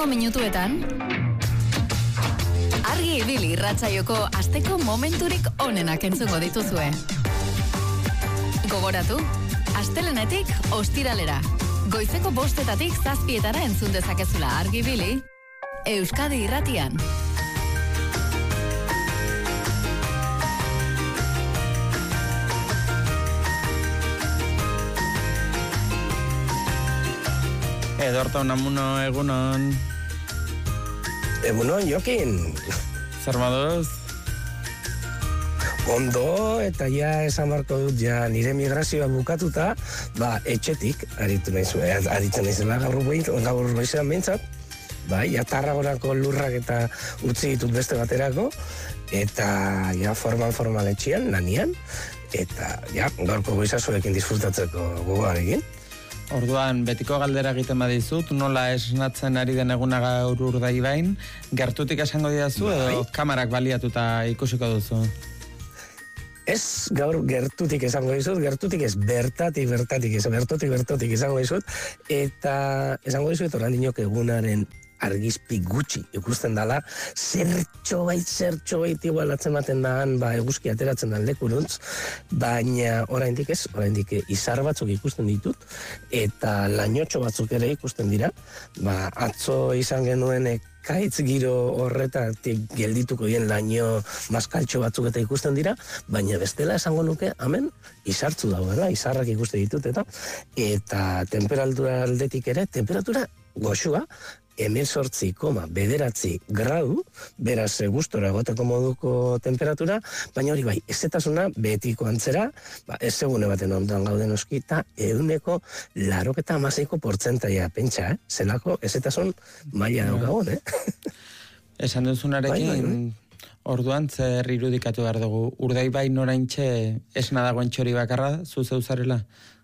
hurrengo minutuetan Argi ibili irratsaioko asteko momenturik onenak entzungo dituzue. Gogoratu, astelenetik ostiralera. Goizeko 5:00 7:00 entzun dezakezula Argi ibili Euskadi Irratian. Edorto Namuno, egunon. Egunon, Jokin. Zer moduz? Ondo, eta ja esan barko dut, ja nire migrazioa bukatuta, etxetik, aritzen naizela gaur goizean behintzat, ja Tarragonako lurrak eta utzi ditut beste baterako, eta ja formal etxean, lanian, eta ja gaurko goizazuekin disfrutatzeko gogoarekin. Orduan, betiko galdera egiten badizut, nola esnatzen ari den eguna gaur Urdaibain, gertutik esango didazu edo kamarak baliatuta ikusiko duzu? Ez gaur gertutik esango dizut, gertutik ez, bertatik esango dizut, eta esango dizut oraindik egunaren argizpi gutxi ikusten dala, zertxo bait igual atzematen daan, eguzki ateratzen dan lekuruntz, baina oraindik ez, oraindik izar batzuk ikusten ditut, eta lainotxo batzuk ere ikusten dira, atzo izan genuen kaitz giro horretatik geldituko dien laino maskaltxo batzuk eta ikusten dira, baina bestela esango nuke, hemen, izartzu dagoela, izarrak ikusten ditut eta temperatura aldetik ere, temperatura goxua, 18,9 gradu, beraz gustora egoteko moduko temperatura, baina hori bai, ezetasuna betiko antzera, ez egune baten ondoan gauden oskita, 86% pentsa, zelako ezetasun maila daukagun, Esan duzunarekin, orduan zer irudikatu behar dugu, Urdaibain oraintxe esna dagoen txori bakarra, zuzeu zarela?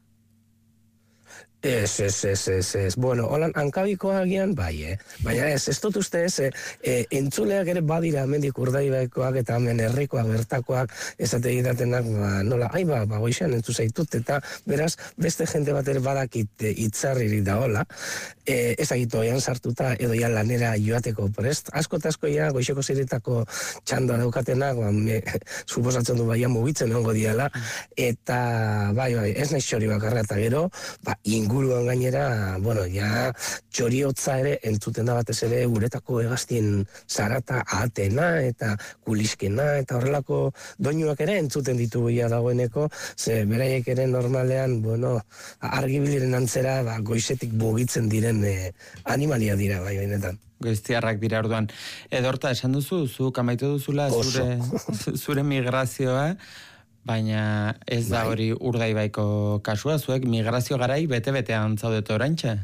Ez. Bueno, holan hankabikoa agian, baina ez dut uste entzuleak ere badira hemendik Urdaibaikoak eta hemen herrikoak, bertakoak, esate egitatenak, nola, goixean entzu zaitut, eta beraz, beste jente bat ere badakit itzarririk da hola, ezagitu oian sartuta, edo ja lanera joateko prest, asko ja goixeko ziretako txandoa daukatenak, suposatzen du baina mugitzen ongo diala, eta bai, ez nahi txori bakarra eta gero, inguruan gainera, ja txoriotza ere entzuten da batez ere uretako hegaztien zarata atena eta kuliskena eta horrelako doinuak ere entzuten ditugu ja dagoeneko, ze beraiek ere normalean, argibiliren antzera goizetik mugitzen diren animalia dira bai benetan. Goiztiarrak dira orduan. Edorta, esan duzu, zuk amaitu duzula zure migrazioa, baina ez da hori Urdaibaiko kasua, zuek migrazio garai bete-betean zaudete oraintxe?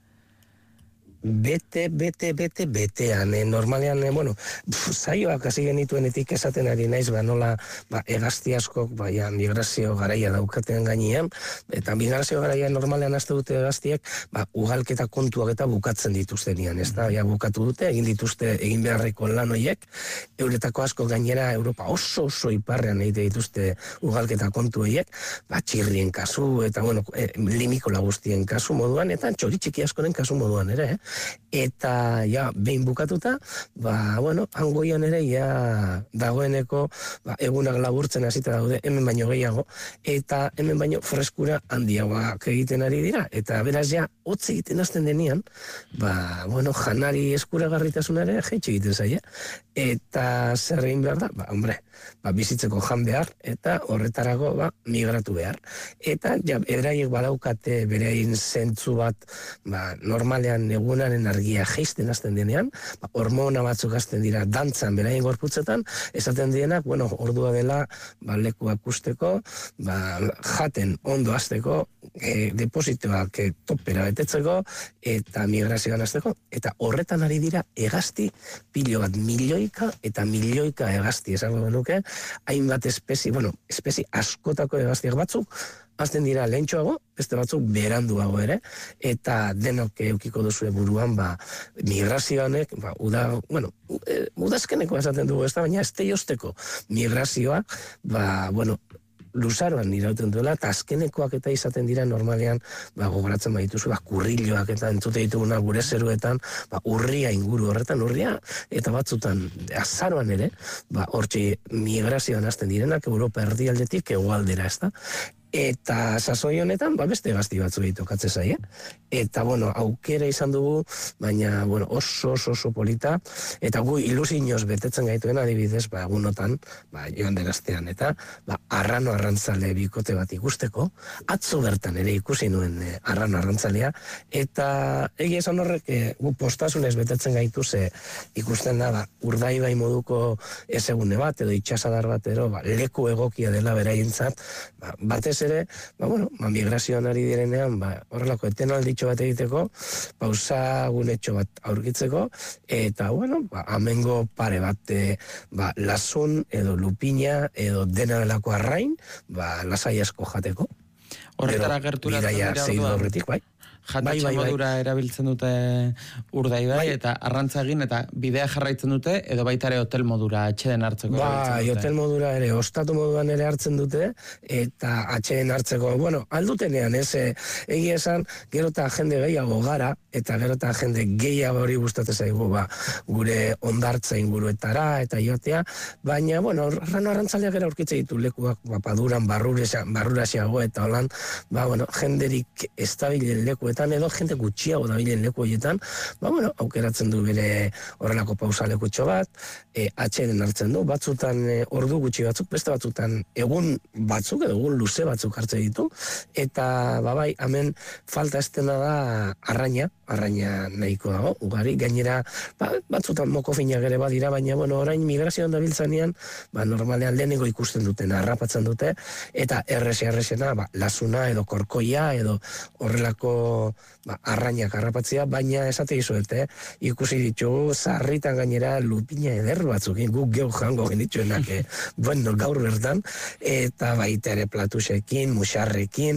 Betean, normalean, zaioak hasi genituenetik esaten ari naiz, nola hegazti askok, migrazio garaia daukaten gainean, eta migrazio garaia normalean haste dute hegaztiek, ugalketa kontuak eta bukatzen dituztenian, ez da, bukatu dute, egin beharreko lan horiek, euretako asko gainera Europa oso iparrean egite dituzte ugalketa kontu horiek, txirrien kasu, eta limikola guztien kasu moduan, eta txoritxiki askoren kasu moduan ere, eta behin bukatuta, hangoian ere dagoeneko egunak laburtzen hasita daude, hemen baino gehiago, eta hemen baino freskura handiagoak egiten ari dira, eta beraz hotz egiten hasten denean, janari eskuragarritasunare jaitsi egiten zaia, eta zer egin behar da, bizitzeko jan behar, eta horretarako migratu behar. Eta beraiek badaukate beraien zentzu bat, normalean egunaren argia jaisten hasten denean, hormona batzuk hasten dira dantzan beraien gorputzetan, esaten dienak, ordua dela lekua ikusteko, jaten ondo hasteko, depositoak topera betetzeko, eta migrazioan hasteko, eta horretan ari dira hegazti pilo bat, milioika hegazti esango genuke, hainbat espezie askotako hegaztiak batzuk, hasten dira lehentxoago, beste batzuk beranduago ere, eta denok eukiko duzue buruan, migrazio honek, udazkeneko esaten dugu, ez da, baina ez teiozteko migrazioa, luzaroan irauten duela, eta azkenekoak eta izaten dira normalean, gogoratzen badituzu, kurrilloak eta entzute dituguna gure zeruetan, urria inguru horretan, urria, eta batzutan azaroan ere, hortxe migrazioan hasten direnak, Europa erdialdetik hegoaldera, ez da? Eta sasoi honetan, beste gazti batzu tokatzen zaie. Eta, aukera izan dugu, baina, oso polita, eta gu ilusinoz betetzen gaituen adibidez, egunotan, joan den astean, eta, arrano arrantzale bikote bat ikusteko, atzo bertan ere ikusi nuen arrano arrantzalea, eta egia esan horrek, gu postasunez betetzen gaitu, ze ikusten da, Urdaibai moduko ezegune bat, edo itxasadar bat, leku egokia dela beraientzat, batez ere, migrazioan ari direnean, horrelako etenalditxo bat egiteko, pausagunetxo bat aurkitzeko, eta, amengo pare bat, lasun, edo lupina, edo dena delako arrain, lasai asko jateko. Horretara gerturatzen dira orduan. Jatetxe modura erabiltzen dute Urdaibai, eta arrantza egin, eta bidea jarraitzen dute, edo baita ere hotel modura atxeden hartzeko. Hotel modura ere, ostatu moduan ere hartzen dute, eta atxeden hartzeko, aldutenean, egia esan, gero eta jende gehiago gara, eta gero eta jende gehiago hori gustatzen zaigu, gure ondartza inguruetara, eta joatea, baina, arrano arrantzaleak era aurkitze ditu lekuak, paduran, barrurasiago, eta holan, jenderik estabilen leku edo jente gutxiago dabilen leku horietan, aukeratzen du bere horrelako pausa lekutxo bat, atxeden hartzen du, batzutan ordu gutxi batzuk, beste batzutan egun batzuk, edo egun luze batzuk hartzen ditu, eta hemen falta estena da arraina nahiko dago, ugari, gainera batzutan moko finak ere badira, baina orain migrazioan dabiltzanean, normalean lehenengo ikusten duten, harrapatzen dute, eta errexena, lasuna edo korkoia, edo horrelako arrainak harrapatzea, baina esate izuet, ikusi ditugu, zarritan gainera lupina eder batzuk, guk geu jango genitzuenak, gaur bertan, eta baita ere platusekin, musarrekin,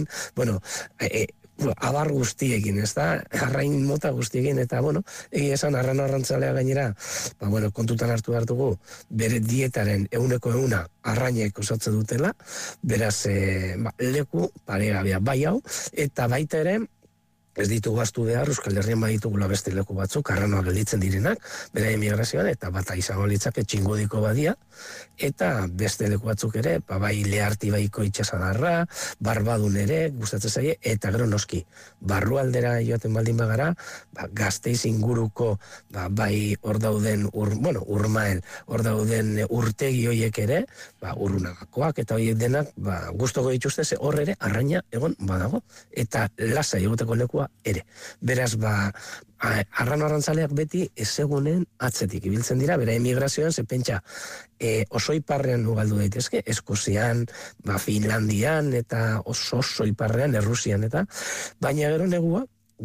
abar guztiekin, ez da, arrain mota guztiekin, eta, egia esan, arrano arrantzalea gainera, kontutan hartu behar dugu, bere dietaren 100% arrainek osatzen dutela, beraz, leku paregabea bai hau, eta baita ere, ez ditugu astu behar, Euskal Herrian baditugula beste leku batzuk, arranoak gelditzen direnak, bere emigrazioan, eta bata izango litzake Txingudiko badia, eta beste leku batzuk ere, bai Leharti baiko itxasadarra, Barbadun ere, gustatzen zaie, eta gero noski, barrualdera joaten baldin bagara, Gasteiz inguruko, bai hor dauden, Urmael, hor dauden urtegi hoiek ere, Urrunagakoak, eta hoiek denak, gustoko dituzte, ze hor ere, arraina egon badago, eta lasai egoteko lekua ere. Beraz, arrano arrantzaleak beti ezegunen atzetik ibiltzen dira, bera emigrazioan, ze pentsa, oso iparrean ugaldu daitezke, Eskozian, Finlandian, eta oso iparrean, Errusian, eta baina gero negua,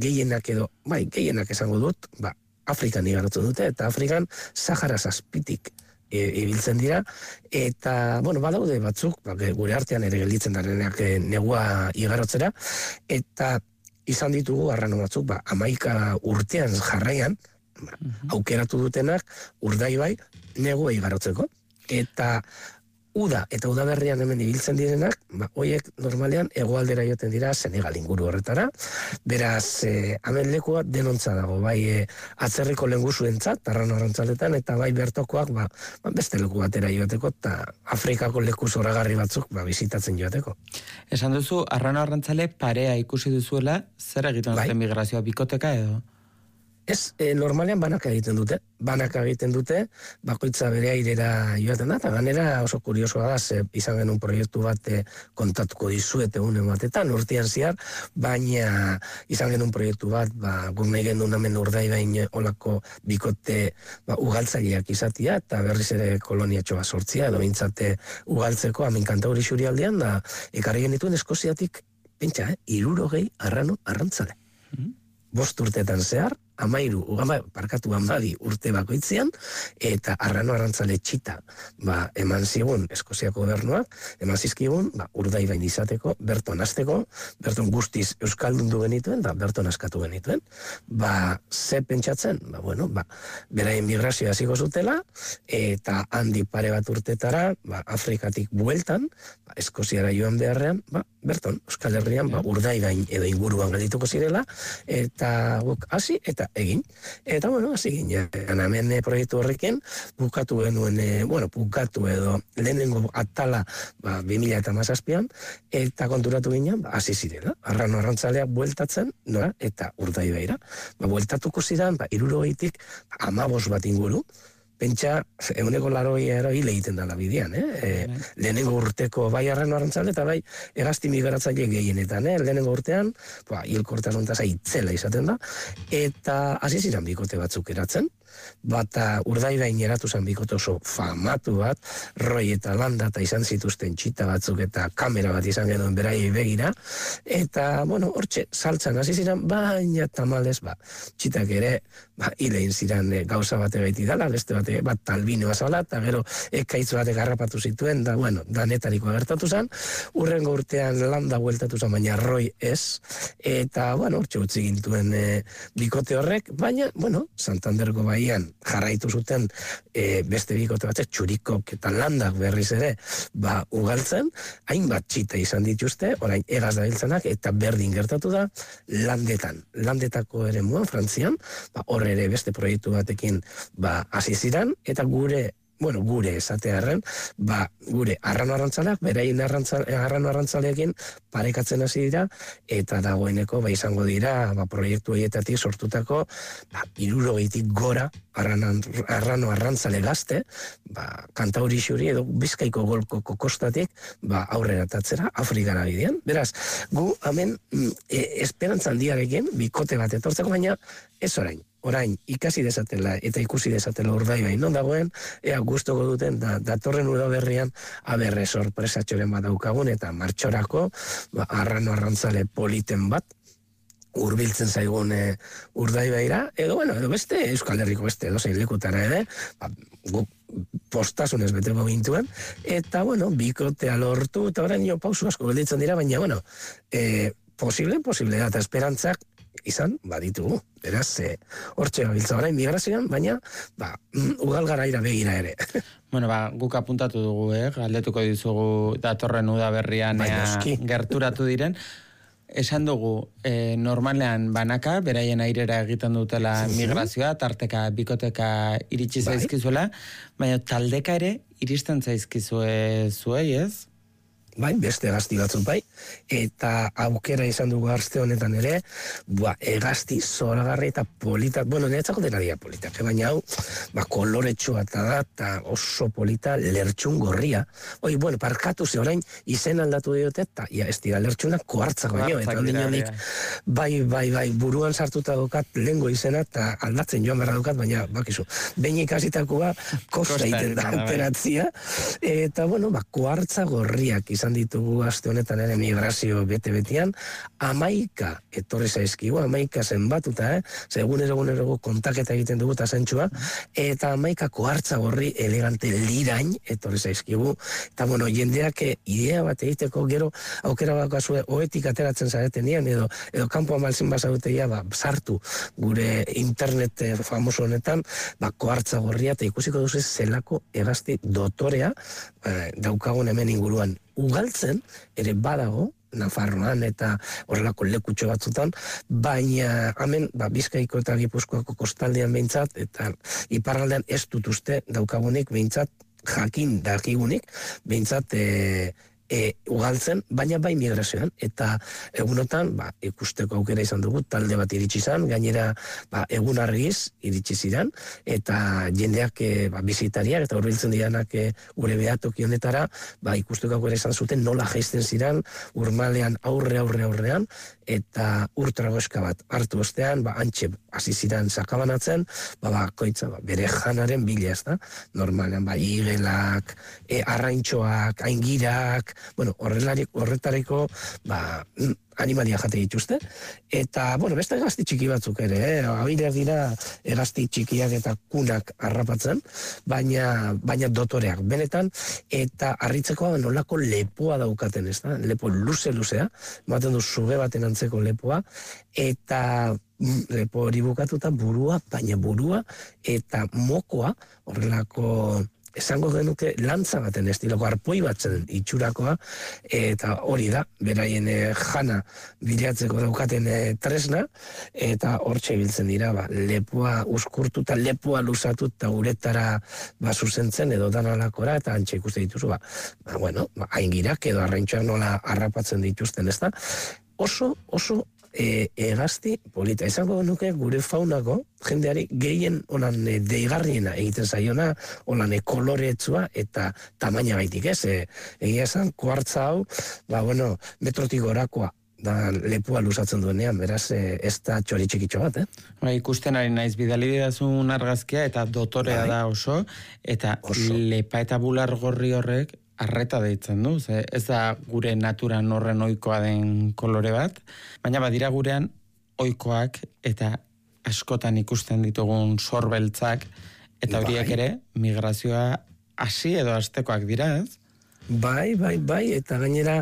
gehienak esango dut, Afrikan igarotzen dute, eta Afrikan Sahara zazpitik ibiltzen dira, eta, badaude batzuk, gure artean ere gelditzen darenak negua igarotzera, eta izan ditugu arrano batzuk, 11 urtean jarraian, aukeratu dutenak Urdaibai negua igarotzeko, eta udaberrian hemen ibiltzen direnak, horiek normalean hegoaldera joten dira Senegal inguru horretara, beraz, hemen lekua denontza dago, bai atzerriko lenguzuentzat, arrano arrantzaletan, eta bai bertokoak, beste leku batera joateko, eta Afrikako leku zoragarri batzuk, bizitatzen joateko. Esan duzu, arrano arrantzale parea ikusi duzuela, zer egiten dute migrazioa, bikoteka edo? Ez, normalean banaka egiten dute, bakoitza bere airera joaten da, eta ganera oso kuriosoa da, izan genuen proiektu bat kontatuko dizuet egunen batetan, urtean zehar, baina izan genuen proiektu bat, guk nahi genuen hemen Urdaibain olako bikote ugaltzaileak izatia, eta berriz ere koloniatxo bat sortzia, edo bintzate ugaltzeko, hemen Kantauri Xurialdean, da, ekarri genituen Eskoziatik, pentsa, 60 arrano arrantzale. 5 urteetan zehar, 12 urte bakoitzean, eta arrano arrantzale txita, eman zigun Eskoziako gobernuak, eman zizkigun, Urdaibain izateko, berton azteko, berton guztiz euskaldundu genituen, berton askatu genituen. Ze pentsatzen? Beraien migrazioa hasiko zutela, eta handi pare bat urtetara, Afrikatik bueltan, Eskoziara joan beharrean, berton, Euskal Herrian, Urdaibain edo inguruan geldituko zirela, eta guk hasi eta egin. Eta, hasi ginen, hemen proiektu horrekin, bukatu edo lehenengo atala 2017an, eta konturatu ginen, hasi zirela, arrano arrantzaleak bueltatzen, nora, eta Urdaibaira. Bueltatuko ziren, 60tik 15 bat inguru, pentsa, 180 hile egiten dela bidean, lehenengo urteko bai arrano arrantzale eta bai hegazti migratzaile gehienetan, lehenengo urtean, hilkortasun tasa itzela izaten da, eta hasi ziren bikote batzuk eratzen, bata Urdaibain eratu zen bikote oso famatu bat, Roy eta Landa eta izan zituzten txita batzuk eta kamera bat izan genuen beraiei begira, eta, hortxe, saltzan hasi ziren, baina tamalez, txitak ere, hilein ziren gauza bate gaiti dala, beste bat talbinoa zala, eta gero ekaitz batek harrapatu zituen, danetarikoa gertatu zen, urrengo urtean Landa bueltatu zen, baina Roy ez, eta, hortxe utzi gintuen bikote horrek, baina, Santanderko baian jarraitu zuten beste bikote batzek, Txurikok eta Landak berriz ere, ugaltzen, hainbat txita izan dituzte, orain egaz dabiltzenak, eta berdin gertatu da, Landetako ere muan, Frantzian, hor ere beste proiektu batekin hasi ziren, eta gure esatearren, gure arrano arrantzaleak, beraien arrano arrantzaleekin parekatzen hasi dira, eta dagoeneko izango dira proiektu horietatik sortutako 60tik gora arrano arrantzale gazte, Kantauri xuri edo Bizkaiko golkoko kostatik aurrera tatzera, Afrikara bidean. Beraz, gu hemen esperantzan diarekin, bikote bat etortzeko, baina ez orain ikasi dezatela eta ikusi dezatela Urdaibain non dagoen, ea gustoko duten datorren udaberrian aberre sorpresatxoren bat daukagun eta martxorako arrano arrantzale politen bat hurbiltzen zaigun Urdaibaira, edo beste Euskal Herriko beste edozein lekutara ere, guk postasunez beteko gintuen, eta bikotea lortu, eta orain pausu asko gelditzen dira, baina posible da, eta esperantzak izan, ditugu. Beraz, hortxe gabiltza orain migrazioan, baina, ugal garaira begira ere. Guk apuntatu dugu, galdetuko dizugu datorren udaberrian gerturatu diren. Esan dugu, normalean banaka, beraien airera egiten dutela migrazioa, tarteka, bikoteka iritsi zaizkizuela, baina taldeka ere iristen zaizkizue zuei, ez? Beste egazti batzuk eta aukera izan dugu arzte honetan ere, egazti zoragarri eta polita, niretzako dena dira politak, baina hau, koloretsua eta oso polita lertxun gorria. Parkatu ze orain izen aldatu diote, eta ez dira lertxunak koartzak baino, eta ondinonik, buruan sartuta dukat lehengo izena, eta aldatzen joan berra dukat, baina, behin ikasitakoa kosta iten da alteratzia, eta, koartza gorriak izan ditugu aste honetan ere migrazio bete-betian, 11 etorri zaizkigu, 11 zenbatuta, egunero kontaketa egiten dugu eta zentsua, eta 11 koartza gorri elegante lirain etorri zaizkigu, eta jendeak idea bat egiteko gero aukera bakazue oetik ateratzen zaretenean, edo kanpoan balzin bazauteia sartu gure internet famoso honetan, koartza gorria, eta ikusiko duzu zelako egazti dotorea daukagun hemen inguruan. Ugaltzen, ere badago, Nafarroan eta horrelako lekutxo batzutan, baina hemen Bizkaiko eta Gipuzkoako kostaldean behintzat, eta iparraldean ez dut uste daukagunik behintzat, jakin dakigunik, behintzat ugaltzen, baina bai migrazioan, eta egunotan ikusteko aukera izan dugu, talde bat iritsi zan, gainera egun argiz iritsi ziren, eta jendeak bizitariak eta hurbiltzen dianak gure behatoki honetara, ikusteko aukera izan zuten nola jaisten ziren, urmalean aurrean, eta urtragoeska bat hartu ostean, antxe hasi ziren sakabanatzen, koitza bere janaren bila ez da, normalean igelak, arraintxoak, aingirak, bueno, horretariko, animalia jate dituzte, eta, beste hegazti txiki batzuk ere, abileak dira hegazti txikiak eta kunak harrapatzen, baina dotoreak, benetan, eta harritzekoa nolako lepoa daukaten, ez da? Lepo luze-luzea, ematen du suge baten antzeko lepoa, eta lepo hori bukatuta baina burua eta mokoa, horrelako esango genuke lantza baten estiloko arpoi batzen itxurakoa, eta hori da, beraien jana bilatzeko daukaten tresna, eta hortxe biltzen dira, lepoa uskurtuta, lepoa luzatuta uretara zuzentzen edo danalakora, eta antxe ikuste dituzu, aingirak edo arraintxoak nola harrapatzen dituzten, ez da? Oso hegazti polita. Esango nuke gure faunako jendeari gehien honan deigarriena egiten zaiona, honan koloretsua eta tamaina gaitik, ez? Egia esan, kuartza hau, metrotik gorakoa da lepua luzatzen duenean, beraz, ez da txori txikitxo bat, Ikusten ari naiz bidali didazun argazkia eta dotorea da oso, eta lepa eta bular gorri horrek arreta deitzen du, ez da gure naturan horren ohikoa den kolore bat, baina badira gurean ohikoak eta askotan ikusten ditugun sorbeltzak, eta horiek ere migrazioa hasi edo hastekoak dira, ez? Bai, eta gainera,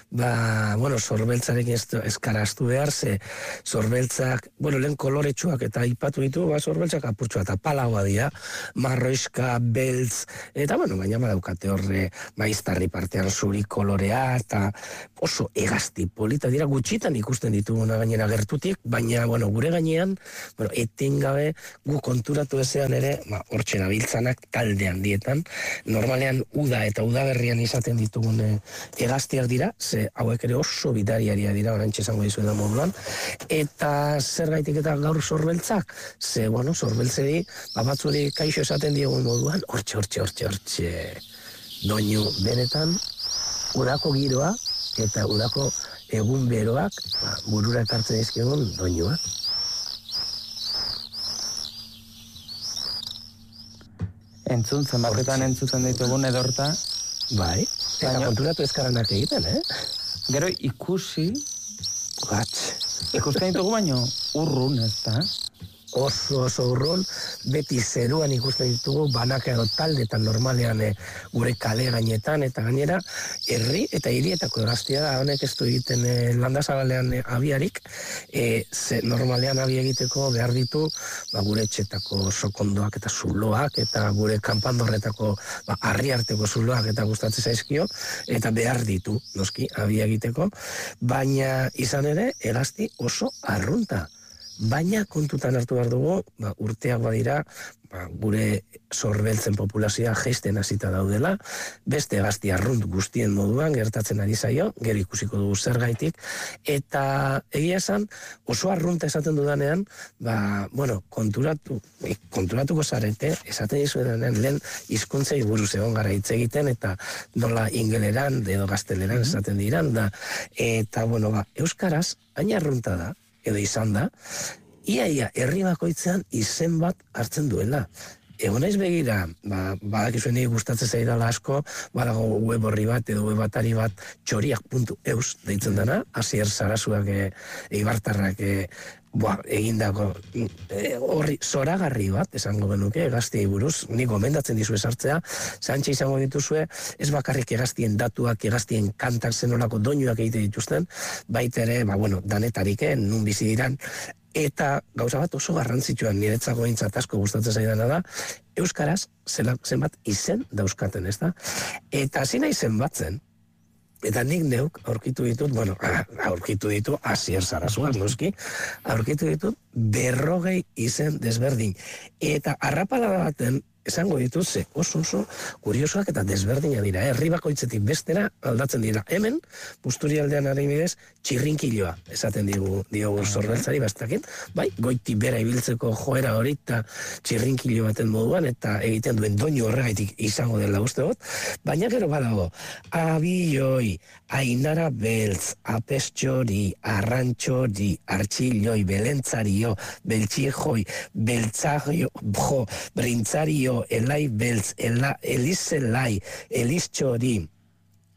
sorbeltzarekin eskaraztu behar, sorbeltzak, lehen koloretsuak eta aipatu ditu, sorbeltzak apurtsua eta palagoa dira, marroiska, beltz, eta gaina badaukate horre, iztarri partean zuri kolorea, eta oso hegazti polita dira, gutxitan ikusten dituguna gainera gertutik, baina, gure gainean, etengabe gu konturatu ezean ere, hortxe nabiltzanak taldean dietan, normalean uda eta udaberrian izaten ditugun hegaztiak dira, ze hauek ere oso bidariaria dira, orantxe esango dizuen da moduan, eta zergaitik eta gaur sorbeltzak, ze, sorbeltzeri, batzuri kaixo esaten diegun moduan, hortxe, doinu benetan, udako giroa, eta udako egun beroak, burura ekartzen dizkigun doinua. Zenbatetan entzuten ditugun edorta. Bai, eta konturatu ezkaranak egiten, Gero ikusi... Ikusten ditugu baino urrun, ez da? Oso urrun, beti zeruan ikusten ditugu, banaka edo taldetan normalean gure kale gainetan, eta gainera, herri eta hirietako hegaztia da, honek ez du egiten landazabalean abiarik, normalean abi egiteko behar ditu, gure etxetako sokondoak eta zuloak, eta gure kanpandorretako harri arteko zuloak eta gustatzen zaizkio, eta behar ditu, noski, abi egiteko, baina izan ere, hegazti oso arrunta. Baina kontutan hartu behar dugu, urteak badira, gure sorbeltzen populazioa jaisten hasita daudela, beste hegazti arrunt guztien moduan gertatzen ari zaio, gero ikusiko dugu zergaitik, eta egia esan, oso arrunta esaten dudanean, konturatuko zarete, esaten dizuenean lehen hizkuntzei buruz egon gara hitz egiten, eta nola ingeleran edo gazteleran esaten diran, eta euskaraz, hain arrunta da, edo izan da, ia herri bakoitzean izen bat hartzen duela. Egon naiz begira, badakizuen nire gustatzen zaidala asko, badago web horri bat edo web atari bat txoriak.eus deitzen dena, Asier Sarasuak eibartarrak egindako horri zoragarri bat, esango genuke, hegaztiei buruz, nik gomendatzen dizue sartzea, zantxe izango dituzue, ez bakarrik hegaztien datuak, hegaztien kantak zenolako doinuak egite dituzten, baita ere, danetarik, nun bizi diran, eta gauza bat oso garrantzitsuan niretzako eintzat asko gustatzen zaidana da, euskaraz zenbat izen dauzkaten, ez da? Eta hasi nahi zenbatzen, eta nik neuk aurkitu ditu Asier Sarasuak, noski, aurkitu ditut 40 izen desberdin. Eta arrapala baten, esango ditut, oso kuriosoak eta desberdina dira. Herri bakoitzetik bestera aldatzen dira. Hemen, Busturialdean adibidez, txirrinkiloa esaten diogu sorbeltzari bastakin, goiti bera ibiltzeko joera hori eta txirrinkilo baten moduan, eta egiten duen doinu horregaitik izango dela uste got, baina gero badago, abilloi, ainara beltz, apestxori, arrantxori, artxilloi, belentzario, beltxijoi, beltzario, brintzario, elai beltz, elizelai, eliztxori,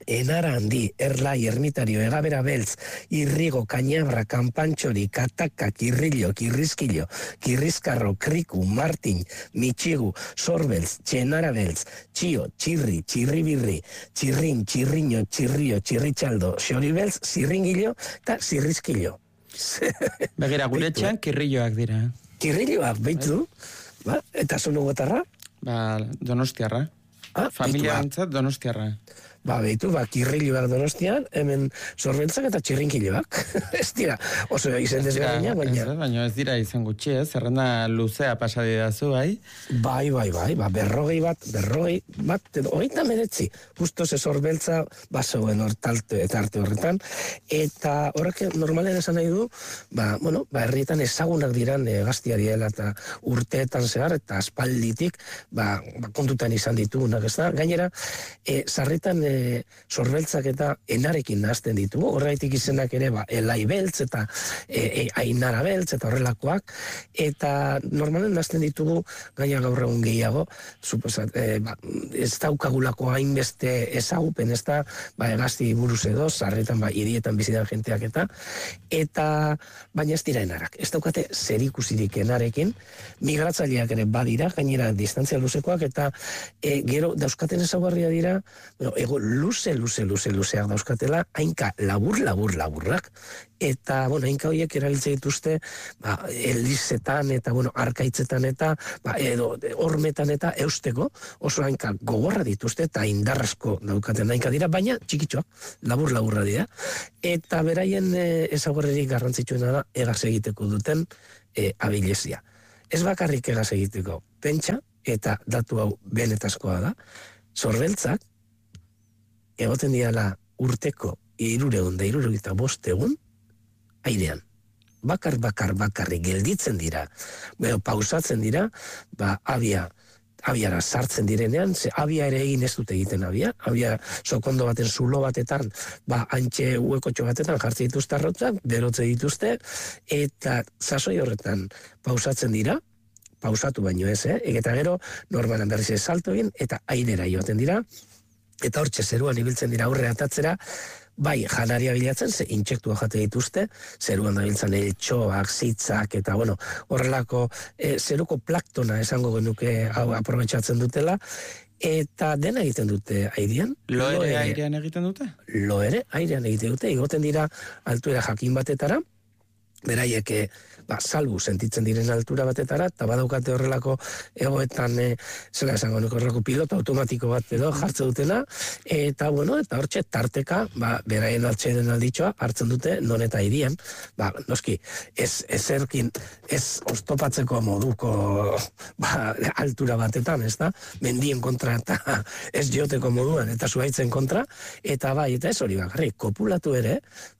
enara handi, erlai, ermitario, egabera beltz, irrigo, kainabra, kanpantxori, kataka, kirrillo, kirrizkillo, kirrizkarro, kriku, martin, mitxigu, sorbeltz, txenara beltz, txio, txirri, txirribirri, txirrin, txirriño, txirrio, txirritxaldo, xoribeltz, zirringillo eta zirrizkillo. Begira, gure txan kirrilloak dira. Kirrilloak, beitu? Ba, eta zunu gotarra? Ba, Donostiarra. Familia bantzat Donostiarra. Ba, behitu, kirrilloak Donostian, hemen sorbeltzak eta txirrinkiloak. Ez dira, oso izen desberdina, baina ez dira izan gutxi, zerrenda luzea pasadi dazu, bai? Bai, berrogei bat, edo hogeita meretzi, justo ze sorbeltza basoen hortarte eta arte horretan, eta horrek normalen esan nahi du, herrietan ezagunak diran gaztiariela eta urteetan zehar, eta aspalditik, kontutan izan ditugunak, ez da? Gainera, sarritan sorbeltzak eta enarekin nahazten ditugu, horretik izenak ere elai beltz eta ainara beltz eta horrelakoak, eta normalen nahazten ditugu gaina gaur egun gehiago, ez daukagulako hainbeste ezagupen, ez da, egazti buruz edo, sarretan hirietan bizitan jenteak eta baina ez dira enarak, ez daukate zerikusirik enarekin, migratzaileak ere badira, gainera distantzia luzekoak, eta gero dauzkaten ezaugarria dira, luzeak dauzkatela, hainka laburrak, eta, hainka horiek erabiltze dituzte, elizetan eta, arkaitzetan eta, edo, hormetan eta eusteko, oso hainka gogorra dituzte, eta indarrasko daukaten hainka dira, baina txikitxoak, laburra dira, eta beraien ezaugarririk garrantzitsuena da, egaz egiteko duten abilezia. Ez bakarrik egaz egiteko, pentsa, eta datu hau benetazkoa da, sorbeltzak, egoten diala urteko 365 egun airean. Bakarrik gelditzen dira, pausatzen dira, abiara sartzen direnean, ze abia ere egin ez dute egiten abia sokondo baten zulo batetan, antxe uekotxo batetan jartzen dituzte arrotzak, berotze dituzte, eta sasoi horretan pausatzen dira, pausatu baino ez, eta gero normalan berriz ez salto egin, eta airera joaten dira, eta hortxe zeruan ibiltzen dira aurre atatzera, janaria bilatzen, ze intsektua jate dituzte, zeruan da biltzen eltxoak, zitzak, eta horrelako zeruko plaktona esango genuke hau aprobetxatzen dutela, eta dena egiten dute airean. Lo ere airean egiten dute? Lo ere airean egiten dute, igoten dira altuera jakin batetara, beraiek salbu sentitzen diren altura batetara, eta badaukate horrelako egoetan, zela esango nuko horrelako pilota automatiko bat edo jartzen dutena, eta eta hortxe tarteka, beraien altxeden alditxoa hartzen dute non eta irian, noski, ezerkin, ez oztopatzeko moduko altura batetan, ez da, mendien kontra eta ez joteko moduan, eta zuhaitzen kontra, eta eta ez hori bakarrik, kopulatu ere,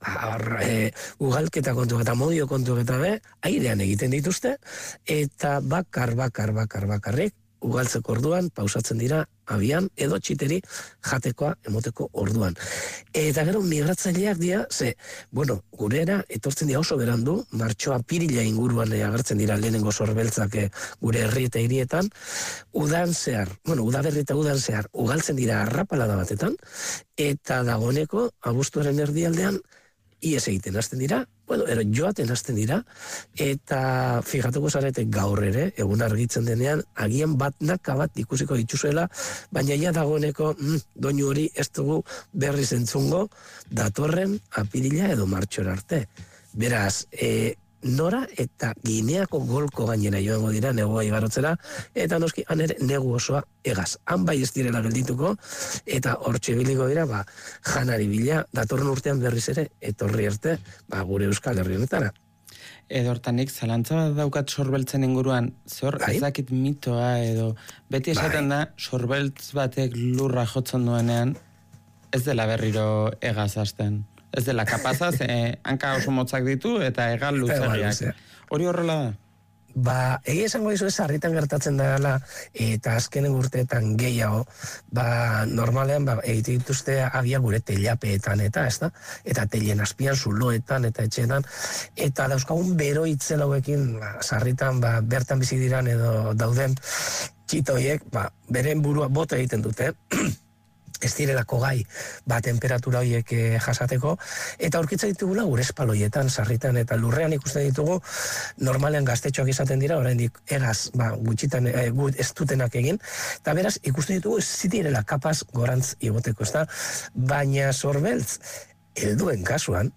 ugalketa kontu eta modio kontu eta airean egiten dituzte, eta bakarrik, ugaltzeko orduan, pausatzen dira abian, edo txiteri jatekoa emoteko orduan. Eta gero migratzaileak dira, gurera etortzen dira oso berandu, martxoa pirila inguruan agertzen dira lehenengo sorbeltzak gure herri eta hirietan, udaberri eta udan zehar, ugaltzen dira arrapalada batetan, eta dagoeneko, abuztuaren erdialdean, ies egiten hasten dira, joaten hasten dira, eta fijatuko zarete gaur ere, egun argitzen denean, agian naka bat ikusiko dituzuela, baina ja dagoeneko, doinu hori ez dugu berriz entzungo, datorren apirila edo martxora arte. Beraz, Nora eta Gineako golko gainera joango dira negoa igarotzera, eta noski han ere negu osoa egaz. Han bai ez direla geldituko, eta hortxe biliko dira, janari bila, datorren urtean berriz ere, etorri arte, gure Euskal Herri honetara. Edo hortanik, zalantza daukat sorbeltzen inguruan, ez dakit mitoa edo, beti esaten da, sorbeltz batek lurra jotzen duenean, ez dela berriro egaz hasten. Ez dela kapazaz, hanka oso motzak ditu eta egal luzegiak. Hori horrela da? Egia esango dizu ez harritan gertatzen dela eta azkenen urteetan gehiago, normalean egite dituzte abia gure teilapeetan eta teilen azpian zuloetan eta etxeetan, eta dauzkagun bero itzel hauekin sarritan bertan bizi diran edo dauden txitoiek beren burua bota egiten dute, ez direlako gai temperatura horiek jasateko, eta aurkitzen ditugula gure espaloietan, sarritan, eta lurrean ikusten ditugu, normalean gaztetxoak izaten dira, oraindik egaz, gutxitan ez dutenak egin, eta beraz, ikusten ditugu ez direla kapaz gorantz igoteko, ez da, baina sorbeltz, helduen kasuan,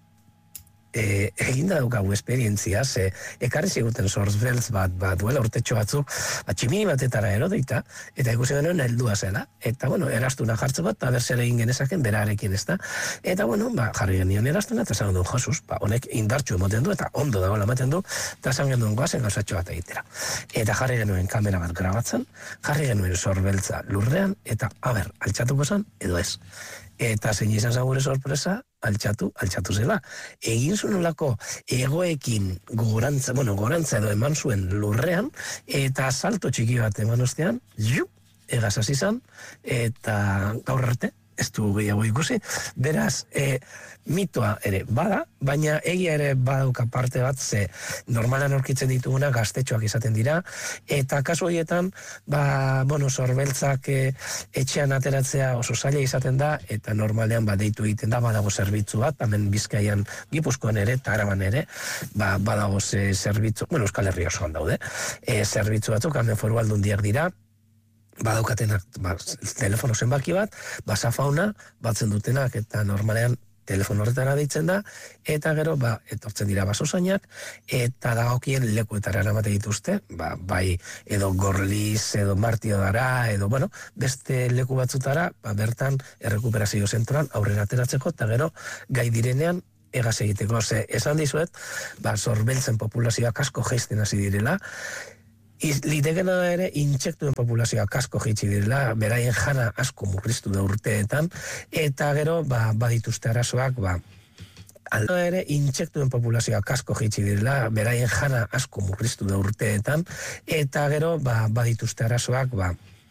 eginda daukagu esperientzia, ekarri ziguten sorbeltz bat duela urtetxo batzuk, tximini batetara erodeita, eta ikusi genuen heldua zela, eta bueno, erastuna jartze bat, eta berzera egin genezaken berarekin, ez da, eta bueno, jarri genion erastuna, eta esan duen Josus, honek indartxu emoten du, eta ondo dagoela ematen du, eta esan genuen goazen gauzatxo bat egitera. Eta jarri genuen kamera bat grabatzen, jarri genuen sorbeltza lurrean, eta aber, altxatuko zen, edo ez. Eta zein izan zen gure sorpresa, altxatu zela. Egin zuen olako egoekin gorantza edo eman zuen lurrean, eta salto txiki bat eman ostean, egaz hasi zen, eta gaur arte, ez du gehiago ikusi, beraz, mitoa ere bada, baina egia ere badauka parte bat, ze normalan aurkitzen dituguna gaztetxoak izaten dira, eta kasu horietan, sorbeltzak etxean ateratzea oso zaila izaten da, eta normalean deitu egiten da, badago zerbitzu bat, hemen Bizkaian, Gipuzkoan ere, eta Araban ere, badago zerbitzu, Euskal Herria osoan daude, zerbitzu batzuk, hemen Foru Aldundiak dira, badaukatenak telefono zenbaki bat, basafauna, batzen dutenak, eta normalean telefono horretara deitzen da, eta gero, etortzen dira basozainak, eta dagokien lekuetara eramate dituzte, bai edo Gorliz, edo Martiodara, edo, beste leku batzutara, bertan errekuperazio zentroan aurrera ateratzeko, eta gero, gai direnean, egaz egiteko. Esan dizuet, sorbeltzen populazioak asko jaisten hasi direla, litekena da ere, intsektuen populazioak asko jaitsi direla, beraien jana asko murriztu da urteetan, eta gero, badituzte arazoak, alda ere, intsektuen populazioak asko jaitsi direla, beraien jana asko murriztu da urteetan, eta gero, badituzte arazoak,